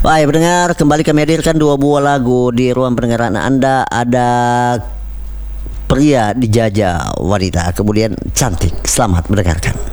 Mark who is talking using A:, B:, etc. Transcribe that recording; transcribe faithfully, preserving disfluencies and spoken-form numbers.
A: Baik pendengar, kembali kami hadirkan dua buah lagu di ruang pendengaran Anda. Ada Pria Dijajah Wanita, kemudian Cantik. Selamat mendengarkan.